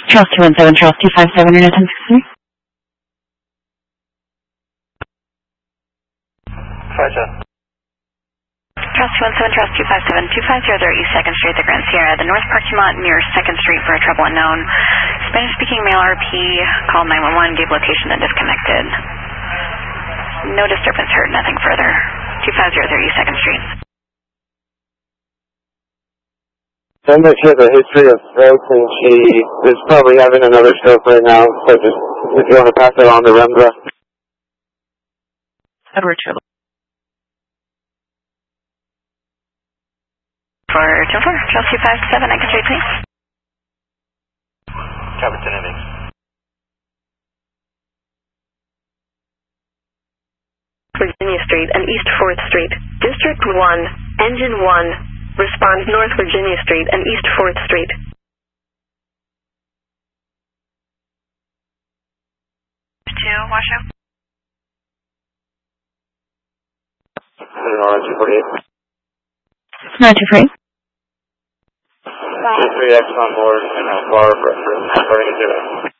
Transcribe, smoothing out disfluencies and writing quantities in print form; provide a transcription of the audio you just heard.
Charles 217, Charles 257, Unit 1063. 57. Charles 217, Charles 257, 2500 East 2nd Street, the Grand Sierra, the north parking lot near 2nd Street for a trouble unknown. Spanish-speaking male RP called 911, gave location and disconnected. No disturbance heard, nothing further. 2500 East 2nd Street. Send her to the history of strokes, and she is probably having another stroke right now, so just, if you want to pass it on to Rembra. Edward Tribble. For 2-4, Charles 257, I can trade, please. Capitan Index. Virginia Street and East 4th Street. District 1, Engine 1. Respond North Virginia Street and East 4th Street. Washoe. 923. 3X on board and bar reference, according to